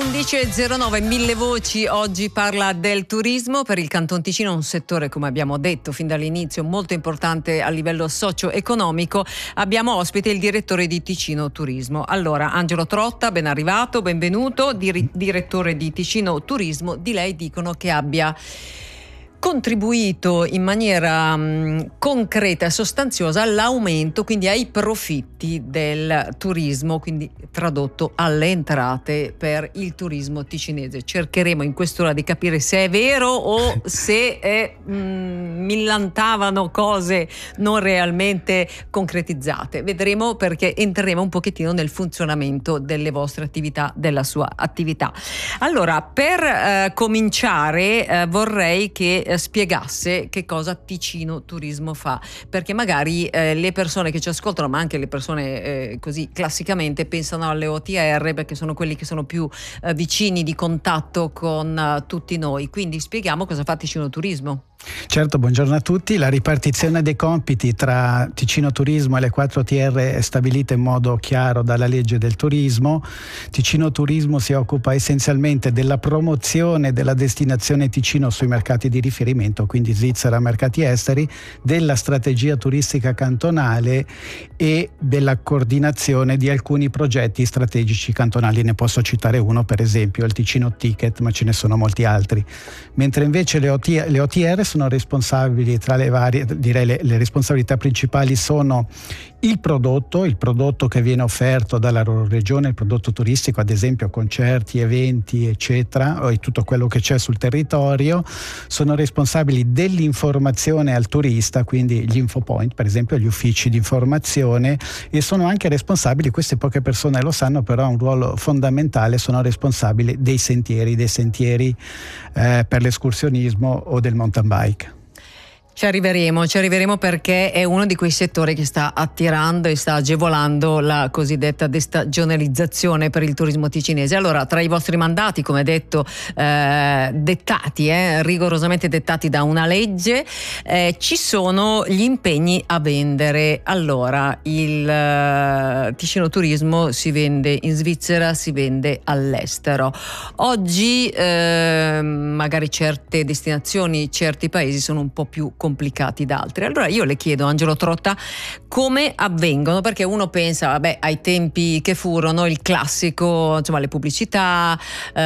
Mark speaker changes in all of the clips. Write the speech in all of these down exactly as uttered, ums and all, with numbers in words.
Speaker 1: undici e zero nove, Mille Voci oggi parla del turismo. Per il Canton Ticino, un settore, come abbiamo detto fin dall'inizio, molto importante a livello socio-economico. Abbiamo ospite il direttore di Ticino Turismo. Allora, Angelo Trotta, ben arrivato, benvenuto, dir- direttore di Ticino Turismo. Di lei dicono che abbia contribuito in maniera mh, concreta e sostanziosa all'aumento, quindi ai profitti del turismo, quindi tradotto alle entrate per il turismo ticinese. Cercheremo in quest'ora di capire se è vero o se è, mh, millantavano cose non realmente concretizzate. Vedremo, perché entreremo un pochettino nel funzionamento delle vostre attività, della sua attività. Allora, per eh, cominciare eh, vorrei che spiegasse che cosa Ticino Turismo fa, perché magari eh, le persone che ci ascoltano, ma anche le persone eh, così classicamente, pensano alle O T R perché sono quelli che sono più eh, vicini di contatto con uh, tutti noi. Quindi spieghiamo cosa fa Ticino Turismo.
Speaker 2: Certo, buongiorno a tutti. La ripartizione dei compiti tra Ticino Turismo e le quattro O T R è stabilita in modo chiaro dalla legge del turismo. Ticino Turismo si occupa essenzialmente della promozione della destinazione Ticino sui mercati di riferimento, quindi Svizzera, mercati esteri, della strategia turistica cantonale e della coordinazione di alcuni progetti strategici cantonali. Ne posso citare uno, per esempio il Ticino Ticket, ma ce ne sono molti altri. Mentre invece le O T R, le O T R sono responsabili, tra le varie, direi le, le responsabilità principali sono il prodotto, il prodotto che viene offerto dalla loro regione, il prodotto turistico, ad esempio concerti, eventi, eccetera, o tutto quello che c'è sul territorio. Sono responsabili dell'informazione al turista, quindi gli infopoint, per esempio, gli uffici di informazione, e sono anche responsabili, queste poche persone lo sanno, però ha un ruolo fondamentale, sono responsabili dei sentieri, dei sentieri eh, per l'escursionismo o del mountain bike.
Speaker 1: Ci arriveremo, ci arriveremo perché è uno di quei settori che sta attirando e sta agevolando la cosiddetta destagionalizzazione per il turismo ticinese. Allora, tra i vostri mandati, come detto, eh, dettati, eh, rigorosamente dettati da una legge, eh, ci sono gli impegni a vendere. Allora, il eh, Ticino Turismo si vende in Svizzera, si vende all'estero. Oggi eh, magari certe destinazioni, certi paesi sono un po' più complicati da altri. Allora io le chiedo, Angelo Trotta, come avvengono, perché uno pensa, vabbè, ai tempi che furono, il classico, insomma, le pubblicità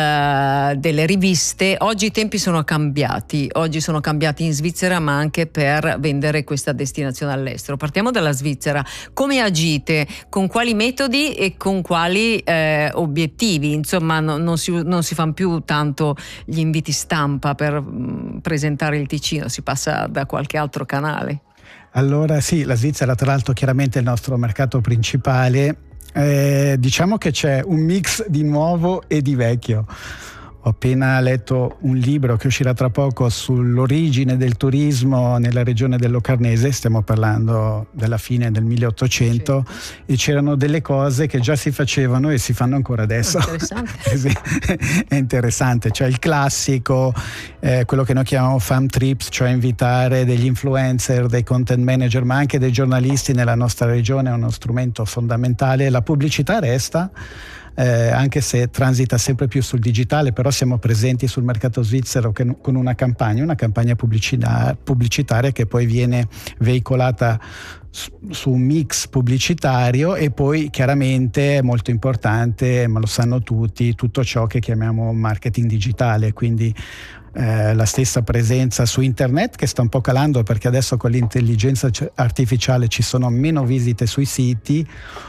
Speaker 1: eh, delle riviste. Oggi i tempi sono cambiati, oggi sono cambiati in Svizzera, ma anche per vendere questa destinazione all'estero. Partiamo dalla Svizzera. Come agite? Con quali metodi e con quali eh, obiettivi? Insomma, no, non si, non si fanno più tanto gli inviti stampa per mh, presentare il Ticino, si passa da qualche altro canale.
Speaker 2: Allora sì, la Svizzera tra l'altro chiaramente è il nostro mercato principale. Eh, diciamo che c'è un mix di nuovo e di vecchio. Ho appena letto un libro che uscirà tra poco sull'origine del turismo nella regione del Locarnese, stiamo parlando della fine del milleottocento, sì. E c'erano delle cose che già si facevano e si fanno ancora adesso.
Speaker 1: È interessante.
Speaker 2: Sì, è interessante, cioè il classico, eh, quello che noi chiamiamo fam trips, cioè invitare degli influencer, dei content manager, ma anche dei giornalisti nella nostra regione, è uno strumento fondamentale. La pubblicità resta, Eh, anche se transita sempre più sul digitale, però siamo presenti sul mercato svizzero che, con una campagna, una campagna pubblicitaria, pubblicitaria che poi viene veicolata su, su un mix pubblicitario, e poi chiaramente è molto importante, ma lo sanno tutti, tutto ciò che chiamiamo marketing digitale, quindi Eh, la stessa presenza su internet, che sta un po' calando perché adesso con l'intelligenza artificiale ci sono meno visite sui siti,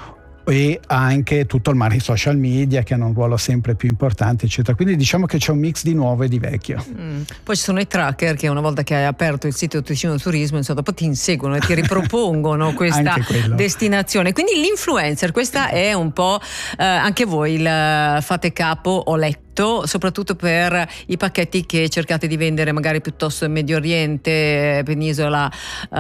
Speaker 2: e anche tutto il marketing social media che hanno un ruolo sempre più importante, eccetera. Quindi diciamo che c'è un mix di nuovo e di vecchio.
Speaker 1: Mm. Poi ci sono i tracker che una volta che hai aperto il sito Ticino Turismo, insomma, dopo ti inseguono e ti ripropongono questa destinazione. Quindi l'influencer, questa è un po' eh, anche voi il fate capo, ho letto, soprattutto per i pacchetti che cercate di vendere magari piuttosto in Medio Oriente, penisola eh,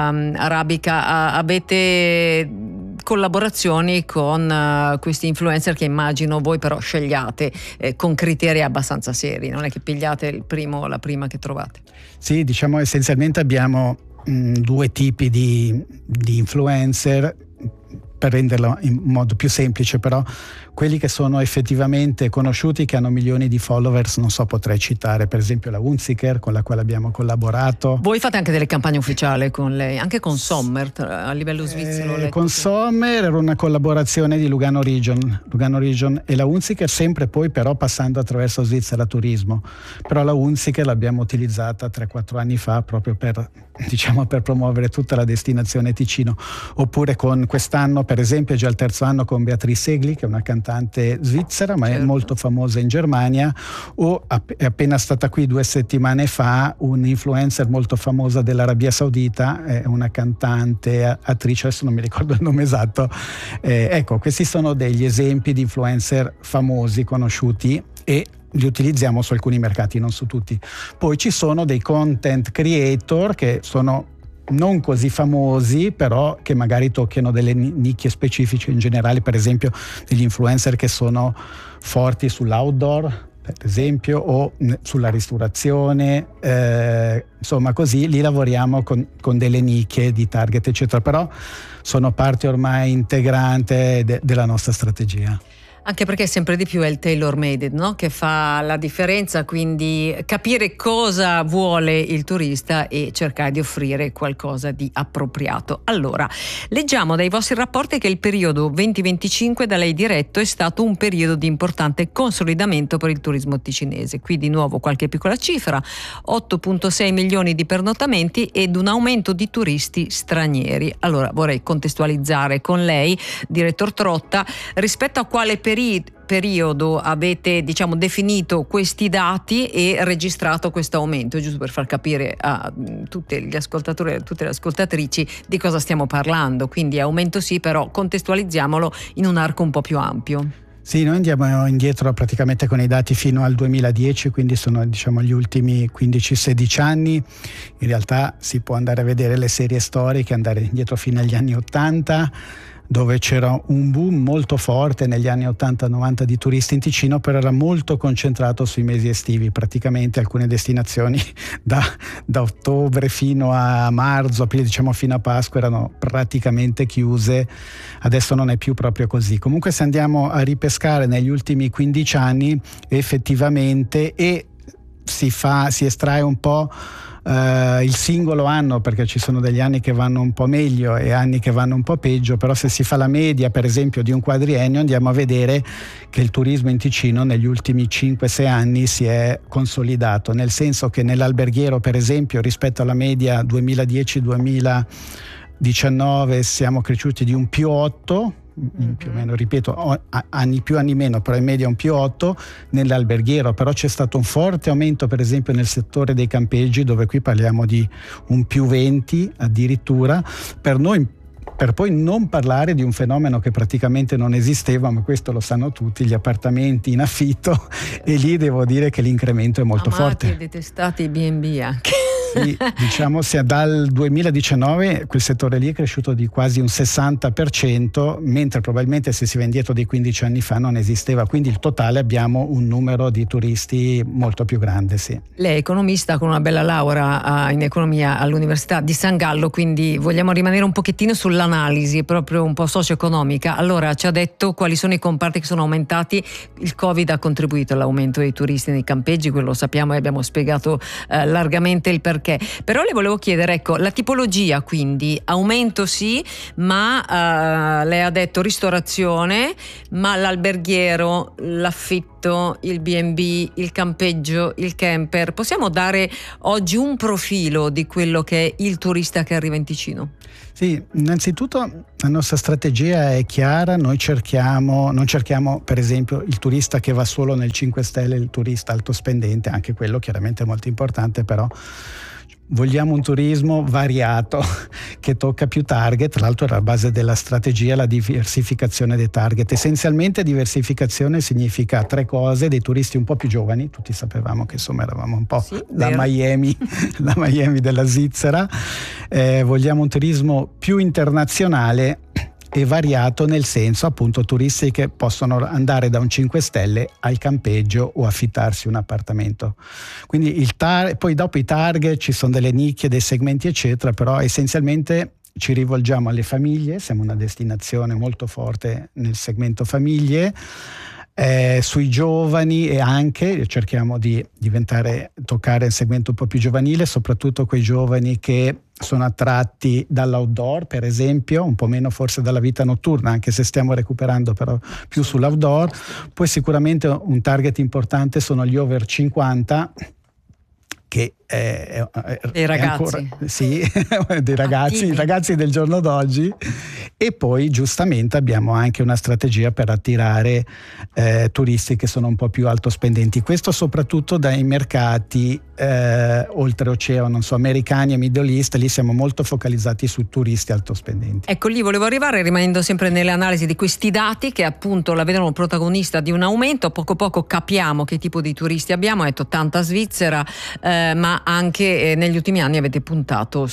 Speaker 1: arabica. Avete collaborazioni con uh, questi influencer che immagino voi però scegliate eh, con criteri abbastanza seri, non è che pigliate il primo o la prima che trovate.
Speaker 2: Sì, diciamo essenzialmente abbiamo mh, due tipi di, di influencer, per renderlo in modo più semplice, però quelli che sono effettivamente conosciuti, che hanno milioni di followers, non so, potrei citare per esempio la Hunziker, con la quale abbiamo collaborato.
Speaker 1: Voi fate anche delle campagne ufficiali con lei, anche con Sommer a livello svizzero?
Speaker 2: Eh, con Sommer era una collaborazione di Lugano Region, Lugano Region e la Hunziker, sempre poi però passando attraverso Svizzera Turismo. Però la Hunziker l'abbiamo utilizzata tre quattro anni fa proprio per, diciamo, per promuovere tutta la destinazione Ticino. Oppure con quest'anno, per esempio, è già il terzo anno con Beatrice Segli, che è una cantante svizzera ma certo. è molto famosa in Germania, o è appena stata qui due settimane fa un influencer molto famosa dell'Arabia Saudita, è una cantante, attrice, adesso non mi ricordo il nome esatto. Eh, ecco, questi sono degli esempi di influencer famosi, conosciuti, e li utilizziamo su alcuni mercati, non su tutti. Poi ci sono dei content creator che sono non così famosi, però che magari toccano delle nicchie specifiche in generale, per esempio degli influencer che sono forti sull'outdoor, per esempio, o sulla ristorazione, eh, insomma così, lì lavoriamo con, con delle nicchie di target eccetera, però sono parte ormai integrante de- della nostra strategia.
Speaker 1: Anche perché sempre di più è il tailor made, no? Che fa la differenza, quindi capire cosa vuole il turista e cercare di offrire qualcosa di appropriato. Allora, leggiamo dai vostri rapporti che il periodo venti venticinque da lei diretto è stato un periodo di importante consolidamento per il turismo ticinese. Qui di nuovo qualche piccola cifra: otto virgola sei milioni di pernottamenti ed un aumento di turisti stranieri. Allora, vorrei contestualizzare con lei, direttor Trotta, rispetto a quale periodo periodo avete, diciamo, definito questi dati e registrato questo aumento, giusto per far capire a tutti gli ascoltatori e a tutte le ascoltatrici di cosa stiamo parlando. Quindi aumento sì, però contestualizziamolo in un arco un po' più ampio.
Speaker 2: Sì, noi andiamo indietro praticamente con i dati fino al duemiladieci, quindi sono, diciamo, gli ultimi quindici sedici anni. In realtà si può andare a vedere le serie storiche, andare indietro fino agli anni ottanta, dove c'era un boom molto forte negli anni ottanta novanta di turisti in Ticino, però era molto concentrato sui mesi estivi. Praticamente alcune destinazioni da, da ottobre fino a marzo, aprile, diciamo fino a Pasqua, erano praticamente chiuse. Adesso non è più proprio così. Comunque, se andiamo a ripescare negli ultimi quindici anni, effettivamente, e si fa, si estrae un po' Uh, il singolo anno, perché ci sono degli anni che vanno un po' meglio e anni che vanno un po' peggio, però se si fa la media per esempio di un quadriennio, andiamo a vedere che il turismo in Ticino negli ultimi cinque sei anni si è consolidato, nel senso che nell'alberghiero, per esempio, rispetto alla media duemiladieci duemiladiciannove siamo cresciuti di un più otto, in più o meno, ripeto, anni più anni meno, però in media un più otto nell'alberghiero. Però c'è stato un forte aumento per esempio nel settore dei campeggi, dove qui parliamo di un più venti addirittura. Per noi, per poi non parlare di un fenomeno che praticamente non esisteva, ma questo lo sanno tutti, gli appartamenti in affitto, e lì devo dire che l'incremento è molto
Speaker 1: Amati
Speaker 2: forte.
Speaker 1: E detestati i B and B anche.
Speaker 2: Sì, diciamo sia dal duemiladiciannove quel settore lì è cresciuto di quasi un sessanta per cento, mentre probabilmente se si va indietro di quindici anni fa non esisteva, quindi il totale abbiamo un numero di turisti molto più grande. Sì.
Speaker 1: Lei è economista con una bella laurea in economia all'Università di San Gallo, quindi vogliamo rimanere un pochettino sull'analisi proprio un po' socio-economica. Allora, ci ha detto quali sono i comparti che sono aumentati. Il Covid ha contribuito all'aumento dei turisti nei campeggi, quello lo sappiamo e abbiamo spiegato eh, largamente il perché. Però le volevo chiedere, ecco, la tipologia, quindi aumento sì, ma uh, lei ha detto ristorazione, ma l'alberghiero, l'affitto, il B and B, il campeggio, il camper, possiamo dare oggi un profilo di quello che è il turista che arriva in Ticino?
Speaker 2: Sì, innanzitutto la nostra strategia è chiara, noi cerchiamo, non cerchiamo per esempio il turista che va solo nel cinque stelle, il turista alto spendente, anche quello chiaramente è molto importante, però vogliamo un turismo variato che tocca più target. Tra l'altro alla base della strategia la diversificazione dei target. Essenzialmente diversificazione significa tre cose: dei turisti un po' più giovani, tutti sapevamo che insomma eravamo un po' sì, la vero. Miami, la Miami della Svizzera, eh, vogliamo un turismo più internazionale e variato, nel senso appunto turisti che possono andare da un cinque stelle al campeggio o affittarsi un appartamento. Quindi il tar- poi dopo i target ci sono delle nicchie, dei segmenti eccetera, però essenzialmente ci rivolgiamo alle famiglie, siamo una destinazione molto forte nel segmento famiglie, eh, sui giovani, e anche cerchiamo di diventare, toccare il segmento un po' più giovanile, soprattutto quei giovani che sono attratti dall'outdoor, per esempio, un po' meno forse dalla vita notturna, anche se stiamo recuperando però più sull'outdoor. Poi sicuramente un target importante sono gli over cinquanta, che è, è,
Speaker 1: dei ragazzi,
Speaker 2: è ancora, sì, dei ragazzi, i ragazzi del giorno d'oggi. E poi giustamente abbiamo anche una strategia per attirare eh, turisti che sono un po' più alto spendenti, questo soprattutto dai mercati eh, oltreoceano, non so, americani e Middle East. Lì siamo molto focalizzati su turisti alto spendenti.
Speaker 1: Ecco, lì volevo arrivare, rimanendo sempre nelle analisi di questi dati che appunto la vedono protagonista di un aumento. Poco a poco capiamo che tipo di turisti abbiamo, detto tanta Svizzera, eh, ma anche eh, negli ultimi anni avete puntato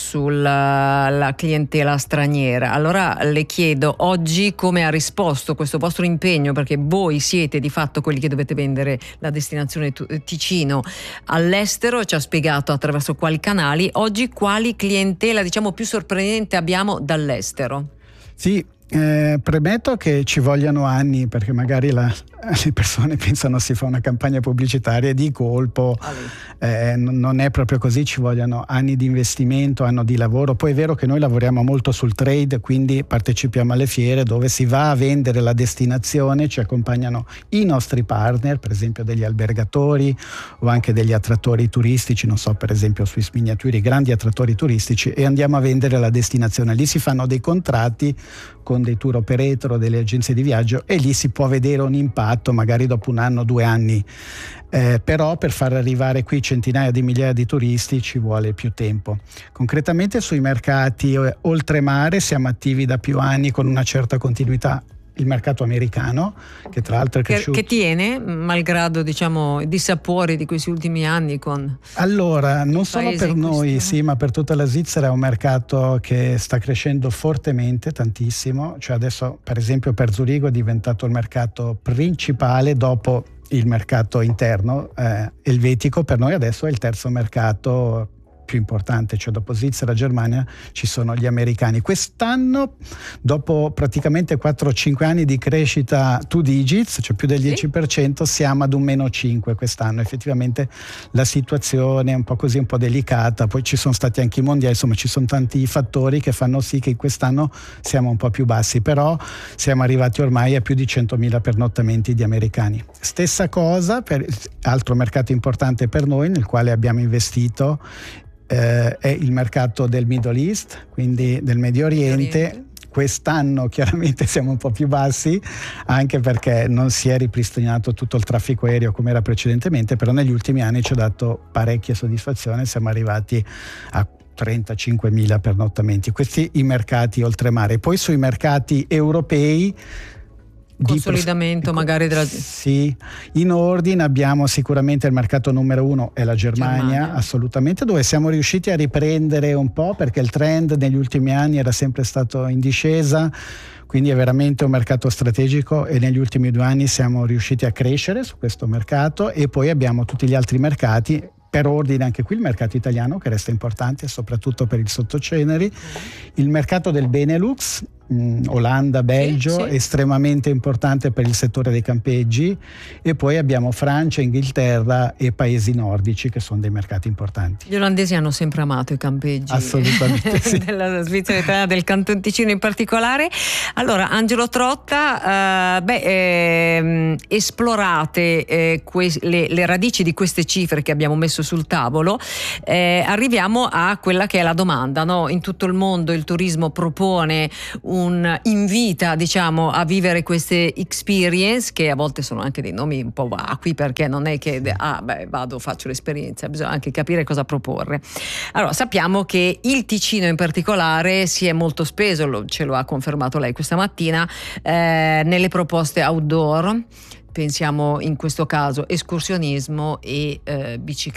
Speaker 1: sulla la clientela straniera. Allora le chiedo oggi come ha risposto questo vostro impegno, perché voi siete di fatto quelli che dovete vendere la destinazione Ticino all'estero. Ci ha spiegato attraverso quali canali. Oggi quali clientela, diciamo, più sorprendente abbiamo dall'estero?
Speaker 2: Sì, eh, premetto che ci vogliono anni, perché magari la, le persone pensano si fa una campagna pubblicitaria di colpo, eh, non è proprio così, ci vogliono anni di investimento, anni di lavoro. Poi è vero che noi lavoriamo molto sul trade, quindi partecipiamo alle fiere dove si va a vendere la destinazione, ci accompagnano i nostri partner, per esempio degli albergatori o anche degli attrattori turistici, non so, per esempio Swiss Miniature, i grandi attrattori turistici, e andiamo a vendere la destinazione. Lì si fanno dei contratti con dei tour operator o delle agenzie di viaggio e lì si può vedere un impatto magari dopo un anno, due anni, eh, però per far arrivare qui centinaia di migliaia di turisti ci vuole più tempo. Concretamente sui mercati eh, oltremare siamo attivi da più anni con una certa continuità. Il mercato americano, che tra l'altro è cresciuto,
Speaker 1: che, che tiene, malgrado diciamo i dissapori di questi ultimi anni con
Speaker 2: allora non solo per noi, sì, ma per tutta la Svizzera è un mercato che sta crescendo fortemente, tantissimo. Cioè adesso per esempio per Zurigo è diventato il mercato principale dopo il mercato interno eh, elvetico. Per noi adesso è il terzo mercato più importante, cioè dopo Svizzera e Germania ci sono gli americani. Quest'anno, dopo praticamente quattro o cinque anni di crescita two digits, cioè più del dieci per cento, siamo ad un meno cinque quest'anno. Effettivamente la situazione è un po' così, un po' delicata, poi ci sono stati anche i mondiali, insomma ci sono tanti fattori che fanno sì che quest'anno siamo un po' più bassi, però siamo arrivati ormai a più di centomila pernottamenti di americani. Stessa cosa per altro mercato importante per noi nel quale abbiamo investito, Eh, è il mercato del Middle East, quindi del Medio Oriente. Oriente. Quest'anno chiaramente siamo un po' più bassi, anche perché non si è ripristinato tutto il traffico aereo come era precedentemente, però negli ultimi anni ci ha dato parecchia soddisfazione, siamo arrivati a trentacinquemila pernottamenti. Questi i mercati oltremare. Poi sui mercati europei,
Speaker 1: consolidamento pros- magari della...
Speaker 2: Sì, in ordine abbiamo sicuramente il mercato numero uno è la Germania, Germania, assolutamente, dove siamo riusciti a riprendere un po' perché il trend negli ultimi anni era sempre stato in discesa, quindi è veramente un mercato strategico e negli ultimi due anni siamo riusciti a crescere su questo mercato. E poi abbiamo tutti gli altri mercati. Per ordine anche qui il mercato italiano che resta importante soprattutto per il sottoceneri, il mercato del Benelux, mh, Olanda, Belgio, sì, sì, estremamente importante per il settore dei campeggi, e poi abbiamo Francia, Inghilterra e paesi nordici che sono dei mercati importanti.
Speaker 1: Gli olandesi hanno sempre amato i campeggi,
Speaker 2: assolutamente sì,
Speaker 1: della Svizzera italiana, del Canton Ticino in particolare. Allora Angelo Trotta, eh, beh, eh, esplorate eh, que- le, le radici di queste cifre che abbiamo messo sul tavolo, eh, arriviamo a quella che è la domanda, no? In tutto il mondo il turismo propone un invita, diciamo, a vivere queste experience che a volte sono anche dei nomi un po' vacui, perché non è che ah beh vado faccio l'esperienza, bisogna anche capire cosa proporre. Allora sappiamo che il Ticino in particolare si è molto speso, lo, ce lo ha confermato lei questa mattina, eh, nelle proposte outdoor. Pensiamo in questo caso escursionismo e eh, biciclette.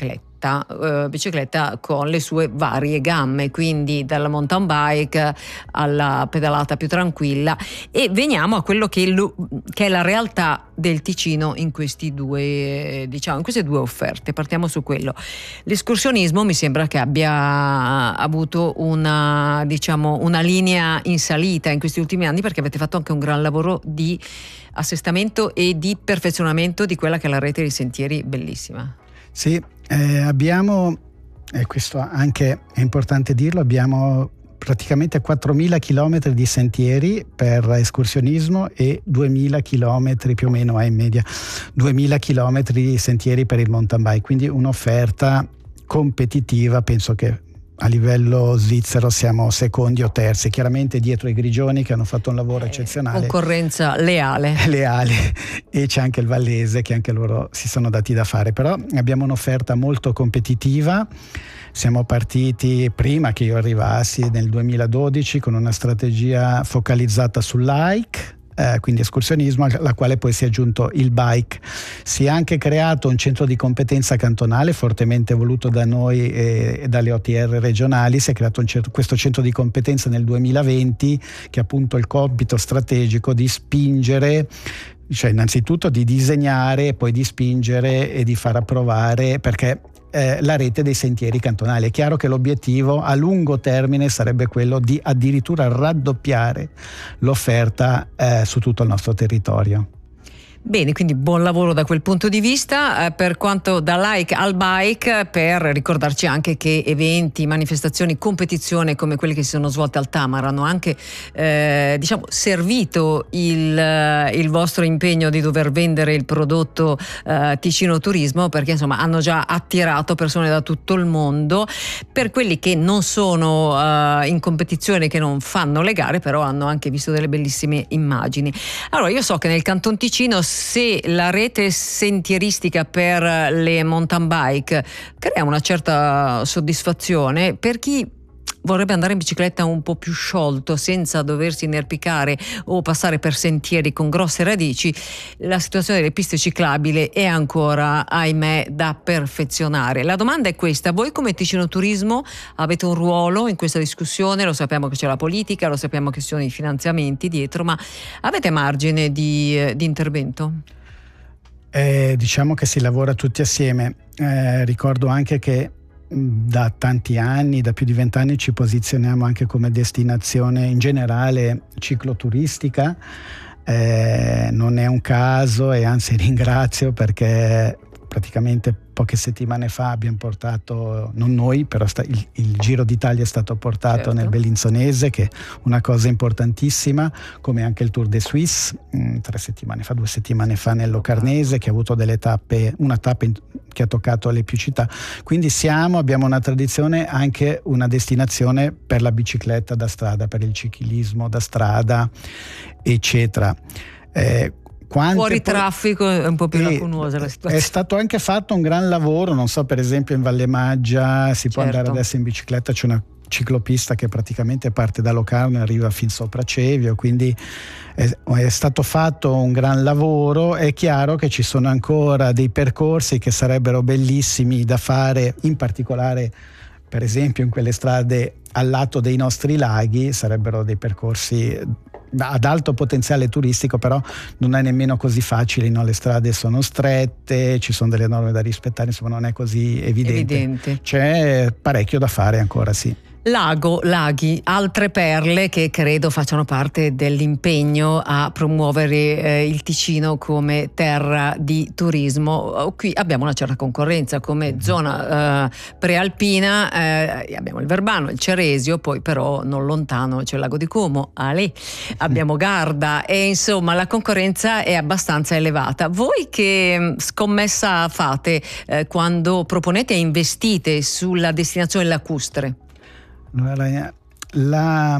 Speaker 1: bicicletta, eh, bicicletta con le sue varie gamme, quindi dalla mountain bike alla pedalata più tranquilla. E veniamo a quello che, lo, che è la realtà del Ticino in questi due, diciamo, in queste due offerte. Partiamo su quello. L'escursionismo mi sembra che abbia avuto una, diciamo, una linea in salita in questi ultimi anni, perché avete fatto anche un gran lavoro di assestamento e di perfezionamento di quella che è la rete di sentieri bellissima.
Speaker 2: Sì, eh, abbiamo, e questo anche è importante dirlo, abbiamo praticamente quattromila chilometri di sentieri per escursionismo e duemila chilometri più o meno, eh, in media, duemila chilometri di sentieri per il mountain bike, quindi un'offerta competitiva. Penso che a livello svizzero siamo secondi o terzi, chiaramente dietro i Grigioni che hanno fatto un lavoro eh, eccezionale.
Speaker 1: Concorrenza leale.
Speaker 2: Leale, e c'è anche il Vallese che anche loro si sono dati da fare, però abbiamo un'offerta molto competitiva. Siamo partiti prima che io arrivassi nel duemiladodici con una strategia focalizzata sull'hike, Eh, quindi escursionismo, alla quale poi si è aggiunto il bike. Si è anche creato un centro di competenza cantonale fortemente voluto da noi e, e dalle O T R regionali. Si è creato un centro, questo centro di competenza nel duemilaventi, che ha appunto il compito strategico di spingere, cioè innanzitutto di disegnare e poi di spingere e di far approvare, perché Eh, la rete dei sentieri cantonali. È chiaro che l'obiettivo a lungo termine sarebbe quello di addirittura raddoppiare l'offerta eh, su tutto il nostro territorio.
Speaker 1: Bene, quindi buon lavoro da quel punto di vista. Eh, per quanto da like al bike, per ricordarci anche che eventi, manifestazioni, competizioni come quelle che si sono svolte al Tamar hanno anche eh, diciamo servito il, il vostro impegno di dover vendere il prodotto eh, Ticino Turismo, perché insomma hanno già attirato persone da tutto il mondo. Per quelli che non sono eh, in competizione, che non fanno le gare, però hanno anche visto delle bellissime immagini. Allora, io so che nel Canton Ticino, se la rete sentieristica per le mountain bike crea una certa soddisfazione, per chi vorrebbe andare in bicicletta un po' più sciolto, senza doversi inerpicare o passare per sentieri con grosse radici, la situazione delle piste ciclabili è ancora, ahimè, da perfezionare. La domanda è questa: voi come Ticino Turismo avete un ruolo in questa discussione? Lo sappiamo che c'è la politica, lo sappiamo che ci sono i finanziamenti dietro, ma avete margine di, di intervento?
Speaker 2: Eh, diciamo che si lavora tutti assieme. Eh, ricordo anche che da tanti anni, da più di vent'anni, ci posizioniamo anche come destinazione in generale cicloturistica. Eh, non è un caso, e anzi ringrazio, perché praticamente poche settimane fa abbiamo portato, non noi, però sta, il, il Giro d'Italia è stato portato certo. nel Bellinzonese, che è una cosa importantissima, come anche il Tour de Suisse, mh, tre settimane fa, due settimane fa nel Locarnese, che ha avuto delle tappe, una tappa in, che ha toccato le più città. Quindi siamo, abbiamo una tradizione, anche una destinazione per la bicicletta da strada, per il ciclismo da strada, eccetera. Eh, Quante
Speaker 1: Fuori
Speaker 2: poi,
Speaker 1: traffico è un po' più lacunosa la situazione.
Speaker 2: È stato anche fatto un gran lavoro, non so, per esempio in Valle Maggia si può certo. andare adesso in bicicletta, c'è una ciclopista che praticamente parte da Locarno e arriva fin sopra Cevio, quindi è, è stato fatto un gran lavoro. È chiaro che ci sono ancora dei percorsi che sarebbero bellissimi da fare, in particolare per esempio in quelle strade al lato dei nostri laghi, sarebbero dei percorsi ad alto potenziale turistico, però non è nemmeno così facile, no? Le strade sono strette, ci sono delle norme da rispettare, insomma non è così evidente. evidente. C'è parecchio da fare ancora, sì.
Speaker 1: Lago, laghi, altre perle che credo facciano parte dell'impegno a promuovere eh, il Ticino come terra di turismo. Qui abbiamo una certa concorrenza come zona eh, prealpina, eh, abbiamo il Verbano, il Ceresio, poi però non lontano c'è il Lago di Como, Ale, abbiamo Garda, e insomma la concorrenza è abbastanza elevata. Voi che scommessa fate eh, quando proponete e investite sulla destinazione lacustre?
Speaker 2: Allora, la,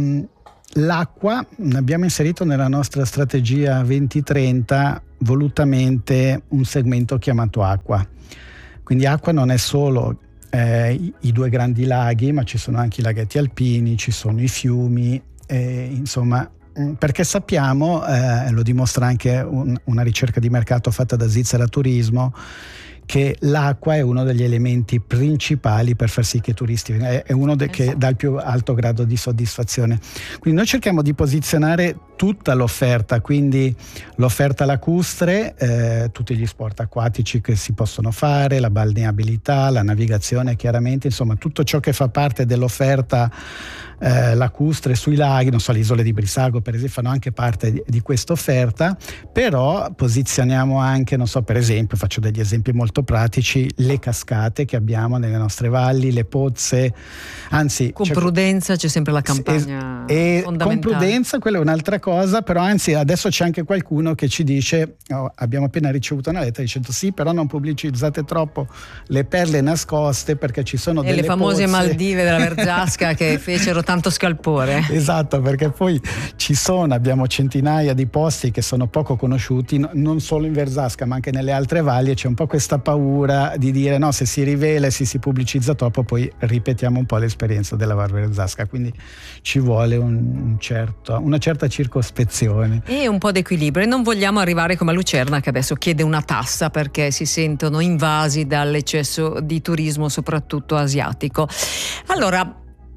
Speaker 2: l'acqua abbiamo inserito nella nostra strategia venti trenta volutamente un segmento chiamato acqua. Quindi acqua non è solo eh, i, i due grandi laghi, ma ci sono anche i laghetti alpini, ci sono i fiumi, eh, insomma, perché sappiamo, eh, lo dimostra anche un, una ricerca di mercato fatta da Svizzera Turismo, che l'acqua è uno degli elementi principali per far sì che i turisti è, è uno de, che dà il più alto grado di soddisfazione. Quindi noi cerchiamo di posizionare tutta l'offerta, quindi l'offerta lacustre, eh, tutti gli sport acquatici che si possono fare, la balneabilità, la navigazione chiaramente, insomma tutto ciò che fa parte dell'offerta eh, lacustre sui laghi, non so, le isole di Brissago per esempio fanno anche parte di, di questa offerta, però posizioniamo anche, non so, per esempio, faccio degli esempi molto pratici, le cascate che abbiamo nelle nostre valli, le pozze, anzi...
Speaker 1: Con c'è, prudenza c'è sempre la campagna
Speaker 2: e
Speaker 1: fondamentale.
Speaker 2: Con prudenza, quella è un'altra cosa, però anzi adesso c'è anche qualcuno che ci dice, oh, abbiamo appena ricevuto una lettera dicendo sì, però non pubblicizzate troppo le perle nascoste perché ci sono
Speaker 1: e
Speaker 2: delle
Speaker 1: le famose
Speaker 2: pozze.
Speaker 1: Maldive della Verzasca che fecero tanto scalpore.
Speaker 2: Esatto, perché poi ci sono, abbiamo centinaia di posti che sono poco conosciuti, non solo in Verzasca ma anche nelle altre valli, e c'è un po' questa paura di dire no, se si rivela e se si pubblicizza troppo poi ripetiamo un po' l'esperienza della Val Verzasca, quindi ci vuole un, un certo, una certa circospezione
Speaker 1: e un po' d'equilibrio, e non vogliamo arrivare come a Lucerna che adesso chiede una tassa perché si sentono invasi dall'eccesso di turismo soprattutto asiatico. Allora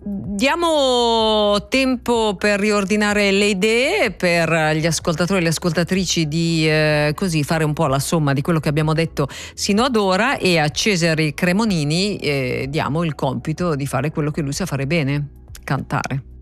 Speaker 1: diamo tempo per riordinare le idee per gli ascoltatori e le ascoltatrici di eh, così fare un po' la somma di quello che abbiamo detto sino ad ora, e a Cesare Cremonini eh, diamo il compito di fare quello che lui sa fare bene: cantare.